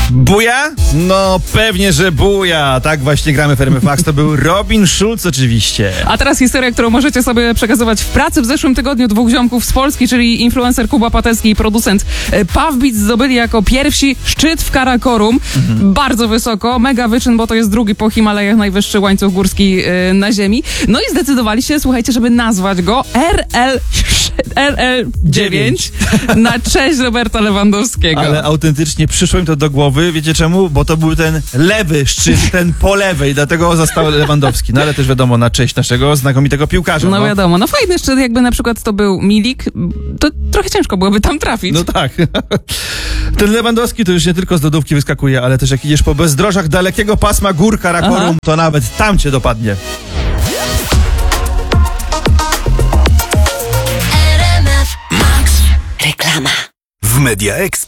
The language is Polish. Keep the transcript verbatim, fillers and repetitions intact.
Buja? No pewnie, że buja. Tak właśnie gramy w R M F Max. To był Robin Schulz oczywiście. A teraz historia, którą możecie sobie przekazywać w pracy. W zeszłym tygodniu dwóch ziomków z Polski, czyli influencer Kuba Patecki i producent Puffbeat, zdobyli jako pierwsi szczyt w Karakorum. Mhm. Bardzo wysoko, mega wyczyn, bo to jest drugi po Himalajach najwyższy łańcuch górski yy, na ziemi. No i zdecydowali się, słuchajcie, żeby nazwać go R L dziewięć na cześć Roberta Lewandowskiego. Ale autentycznie przyszło im to do głowy. Wiecie czemu? Bo to był ten lewy szczyt, ten po lewej, dlatego został Lewandowski. No ale też wiadomo, na cześć naszego znakomitego piłkarza. No, no wiadomo, no fajny szczyt, jakby na przykład to był Milik, to trochę ciężko byłoby tam trafić. No tak. Ten Lewandowski to już nie tylko z lodówki wyskakuje, ale też jak idziesz po bezdrożach dalekiego pasma gór Karakorum, Aha. to nawet tam cię dopadnie. Reklama. W Media Expert